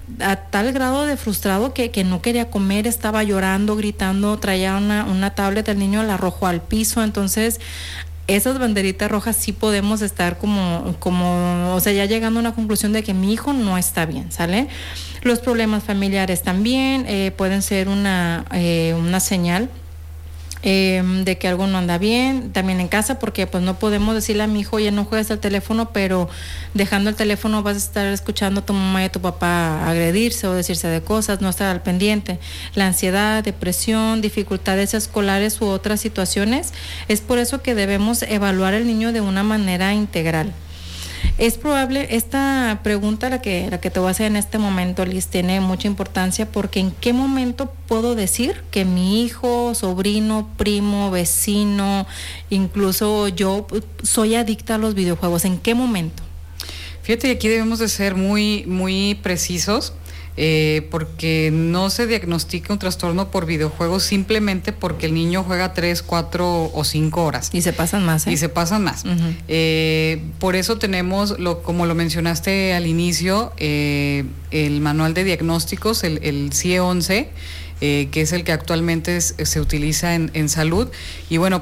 a tal grado de frustrado que no quería comer, estaba llorando, gritando, traía una tablet, el niño la arrojó al piso. Entonces esas banderitas rojas sí podemos estar o sea, ya llegando a una conclusión de que mi hijo no está bien, ¿sale? Los problemas familiares también pueden ser una señal de que algo no anda bien, también en casa, porque pues no podemos decirle a mi hijo, ya no juegues el teléfono, pero dejando el teléfono vas a estar escuchando a tu mamá y a tu papá agredirse o decirse de cosas, no estar al pendiente. La ansiedad, depresión, dificultades escolares u otras situaciones, es por eso que debemos evaluar al niño de una manera integral. Es probable, esta pregunta, la que te voy a hacer en este momento, Liz, tiene mucha importancia, porque ¿en qué momento puedo decir que mi hijo, sobrino, primo, vecino, incluso yo, soy adicta a los videojuegos? ¿En qué momento? Fíjate que aquí debemos de ser muy, muy precisos. Porque no se diagnostica un trastorno por videojuegos simplemente porque el niño juega 3, 4 o 5 horas. Y se pasan más, ¿eh? Y se pasan más. Uh-huh. Por eso tenemos, como lo mencionaste al inicio, el manual de diagnósticos, el CIE-11, que es el que actualmente se utiliza en salud. Y bueno,